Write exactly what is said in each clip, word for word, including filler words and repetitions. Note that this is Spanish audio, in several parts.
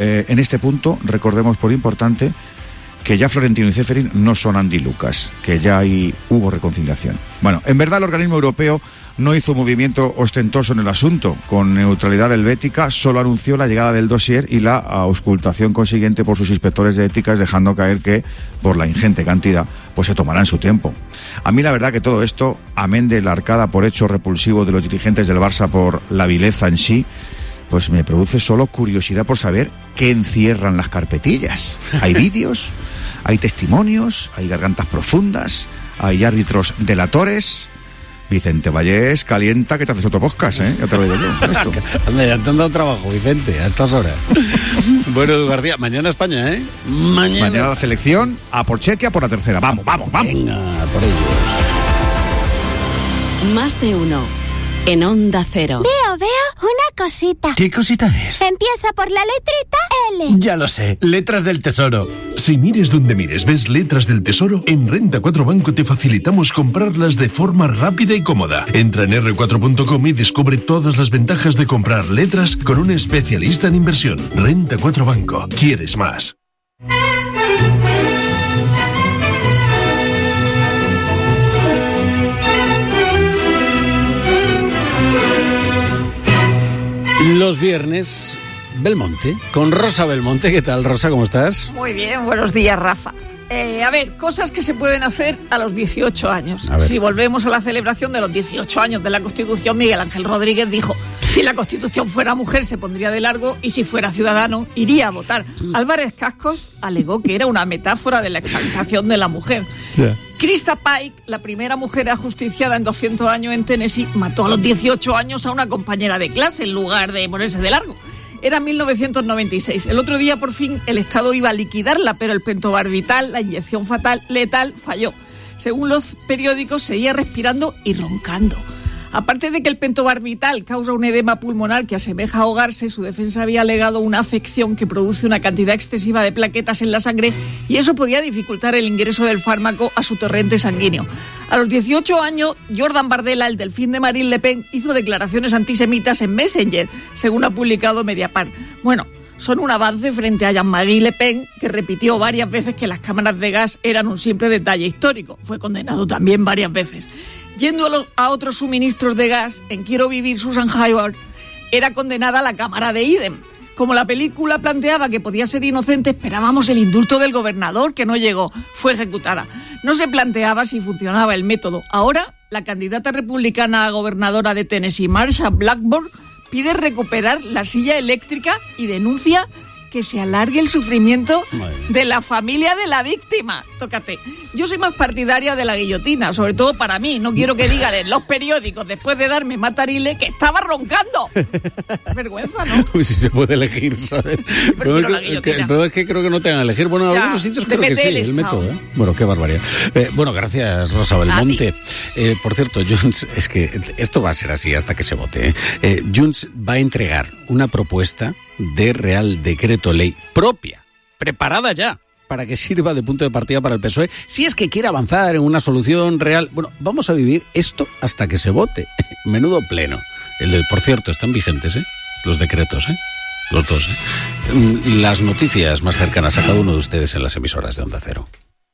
eh, en este punto, recordemos por importante que ya Florentino y Ceferin no son Andy Lucas, que ya ahí hubo reconciliación. Bueno, en verdad el organismo europeo no hizo movimiento ostentoso en el asunto. Con neutralidad helvética solo anunció la llegada del dossier y la auscultación consiguiente por sus inspectores de éticas, dejando caer que, por la ingente cantidad, pues se tomarán su tiempo. A mí la verdad que todo esto, amén de la arcada por hecho repulsivo de los dirigentes del Barça por la vileza en sí, pues me produce solo curiosidad por saber qué encierran las carpetillas. ¿Hay vídeos? ¿Hay testimonios? ¿Hay gargantas profundas? ¿Hay árbitros delatores? Vicente Vallés, calienta que te haces otro podcast, ¿eh? Ya te lo digo yo. Esto. Anda, ya te han dado trabajo, Vicente, a estas horas. Bueno, Edu García, mañana España, ¿eh? Mañana. Mañana la selección, a por Chequia, por la tercera. Vamos, vamos, vamos. Venga, por ellos. Más de uno. En Onda Cero. Veo, veo una cosita. ¿Qué cosita es? Empieza por la letrita L. Ya lo sé, letras del tesoro. Si mires donde mires, ves letras del tesoro, en Renta cuatro Banco te facilitamos comprarlas de forma rápida y cómoda. Entra en erre cuatro punto com y descubre todas las ventajas de comprar letras con un especialista en inversión. Renta cuatro Banco. ¿Quieres más? Los viernes, Belmonte, con Rosa Belmonte. ¿Qué tal, Rosa? ¿Cómo estás? Muy bien, buenos días, Rafa. Eh, a ver, cosas que se pueden hacer a los dieciocho años. Si volvemos a la celebración de los dieciocho años de la Constitución, Miguel Ángel Rodríguez dijo: si la Constitución fuera mujer se pondría de largo y si fuera ciudadano iría a votar. Álvarez Cascos alegó que era una metáfora de la exaltación de la mujer. Sí. Krista Pike, la primera mujer ajusticiada en doscientos años en Tennessee, mató a los dieciocho años a una compañera de clase en lugar de ponerse de largo. Era mil novecientos noventa y seis. El otro día, por fin, el Estado iba a liquidarla, pero el pentobarbital, la inyección fatal, letal, falló. Según los periódicos, seguía respirando y roncando. Aparte de que el pentobarbital causa un edema pulmonar que asemeja a ahogarse, su defensa había alegado una afección que produce una cantidad excesiva de plaquetas en la sangre y eso podía dificultar el ingreso del fármaco a su torrente sanguíneo. A los dieciocho años, Jordan Bardella, el delfín de Marine Le Pen, hizo declaraciones antisemitas en Messenger, según ha publicado Mediapart. Bueno, son un avance frente a Jean-Marie Le Pen, que repitió varias veces que las cámaras de gas eran un simple detalle histórico. Fue condenado también varias veces. Yendo a, los, a otros suministros de gas, en Quiero vivir, Susan Hayward era condenada a la cámara de Idem. Como la película planteaba que podía ser inocente, esperábamos el indulto del gobernador, que no llegó, fue ejecutada. No se planteaba si funcionaba el método. Ahora, la candidata republicana a gobernadora de Tennessee, Marsha Blackburn, pide recuperar la silla eléctrica y denuncia que se alargue el sufrimiento de la familia de la víctima. Tócate. Yo soy más partidaria de la guillotina, sobre todo para mí. No quiero que digan en los periódicos, después de darme matarile, que estaba roncando. Vergüenza, ¿no? Uy, si se puede elegir, ¿sabes? Pero el problema es que creo que no te van a elegir. Bueno, en ya, algunos sitios creo que sí, el, el método. ¿eh? Bueno, qué barbaridad. Eh, bueno, gracias, Rosa Belmonte. Eh, por cierto, Junts, es que esto va a ser así hasta que se vote. ¿eh? Eh, Junts va a entregar una propuesta de Real Decreto Ley propia, preparada ya, para que sirva de punto de partida para el P S O E, si es que quiere avanzar en una solución real. Bueno, vamos a vivir esto hasta que se vote. Menudo pleno. El de, por cierto, están vigentes, ¿eh? Los decretos, ¿eh? Los dos, ¿eh? Las noticias más cercanas a cada uno de ustedes en las emisoras de Onda Cero.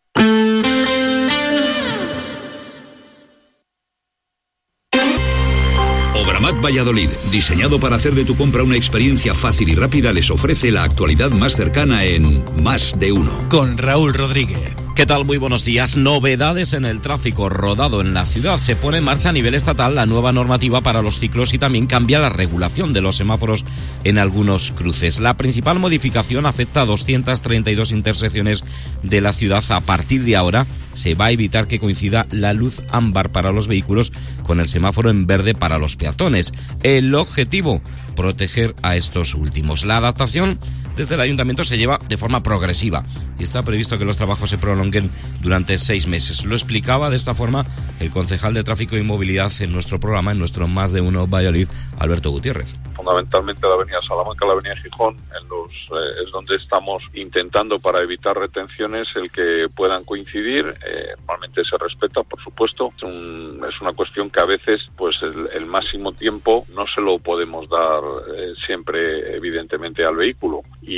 Obramat Valladolid, diseñado para hacer de tu compra una experiencia fácil y rápida, les ofrece la actualidad más cercana en Más de Uno. Con Raúl Rodríguez. ¿Qué tal? Muy buenos días. Novedades en el tráfico rodado en la ciudad. Se pone en marcha a nivel estatal la nueva normativa para los ciclos y también cambia la regulación de los semáforos en algunos cruces. La principal modificación afecta a doscientas treinta y dos intersecciones de la ciudad. A partir de ahora se va a evitar que coincida la luz ámbar para los vehículos con el semáforo en verde para los peatones. El objetivo, proteger a estos últimos. La adaptación desde el ayuntamiento se lleva de forma progresiva y está previsto que los trabajos se prolonguen durante seis meses. Lo explicaba de esta forma el concejal de Tráfico y Movilidad en nuestro programa, en nuestro Más de Uno Valladolid, Alberto Gutiérrez. Fundamentalmente la avenida Salamanca, la avenida Gijón, en los, eh, es donde estamos intentando, para evitar retenciones, el que puedan coincidir. Eh, normalmente se respeta, por supuesto. Es, un, es una cuestión que a veces, pues el, el máximo tiempo no se lo podemos dar eh, siempre, evidentemente, al vehículo.